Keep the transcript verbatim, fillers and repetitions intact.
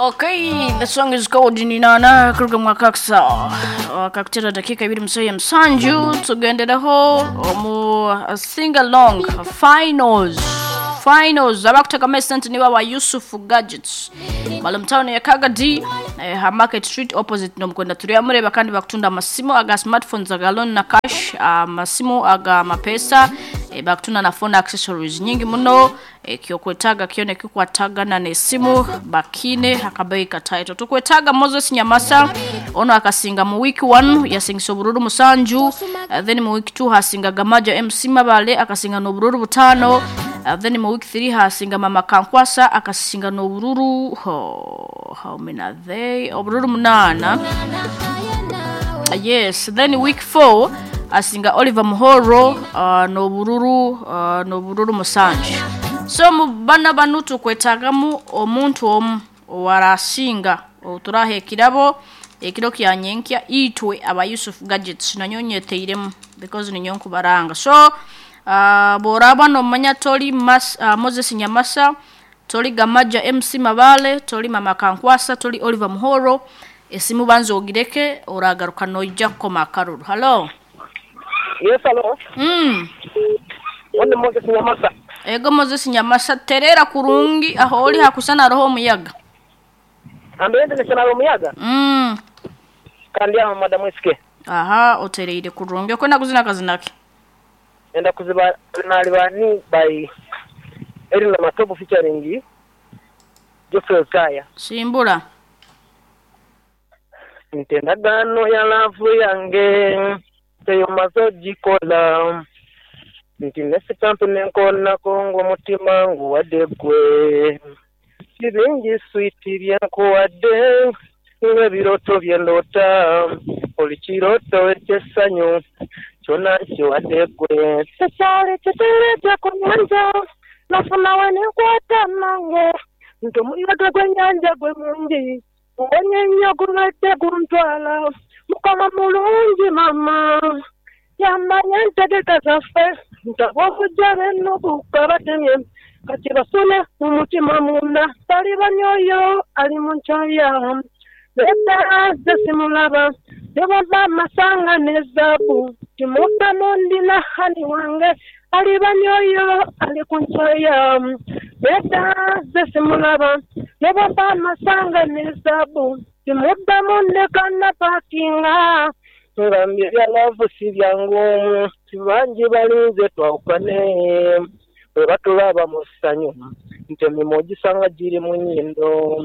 Okay, the song is called Ninana Kruga Mwakaksa. Wakakutera dakika ibiri msoya msanju tugenderaho omu sing along finals. Finals abakutaka message niba wa Yusuf Gadgets. Malum town ya Kagadi eh, ha Market Street opposite no mkwenda turia mureba kandi bakutunda amasimu aga smartphones aga loan na cash, amasimu aga mapesa e, bakutunda na phone accessories nyingi muno e, kyokwetaga kione kikwataga na nesimu bakine hakabeika title tukwetaga Moses Nyamasa ono akasinga mu week one yasinga obururu musanju uh, then mu week two hasinga Gamaja M C Mabale akasinga no bururu butano uh, then mu week three hasinga Mama Kankwasa akasinga no bururu oh, how many are they obururu munana uh, yes then week four asinga Oliver Muhoro uh, no bururu uh, no bururu musanju so mubana banutu kwetagamu omuntu omu warasinga oturahe kirabo ekiro kyanyenkya itwe aba Yusuf Gadgets nanyonyeteiremu because ni nyonku baranga so uh, boraba no manya toli mas, uh, Moses Nyamasa toli Gamaja M C Mabale toli Mama Kankwasa toli Oliver Muhoro esimu banzo ogireke oragaruka noija koma karuru hello yes hello mm wone Moses Nyamasa ego Moses Nyamasa terera kurungi aho oli hakusana roho muyaga ambende kusana roho muyaga mm kandi ya madam Eske aha otereire kurungi kwenda kuzina kazinake enda kuziba nali bani by Erina Matobo featuring Jeffrey Kaya simbula ntenda gano ya lavu yange teyo mazoji kola ntinese kampene nkona kongo mutima ngu wadegwe kiringi sweet byako wade nga biroto byendota olikiroto ekesanyo chona cyo wadegwe sasare tetereta kunyanja nafuna wane kwata nange ntomu yaga gwenyanja gwe mungi ubonye nyagurete guntwala mukama mulungi mama yamanya ntegeka zafe ntabokujare no bukabatemye kati basone umutima munda tali banyoyo ali munchaya benda desimulaba debaba masanga nezabu timuta mundi na hani wange ali banyoyo ali kunchaya benda desimulaba debaba masanga nezabu timuta mundi kana pakinga Turamye ya love sibyangu sibanji balinze twakane batulaba musanyu ntemi moji sanga jiri munyindo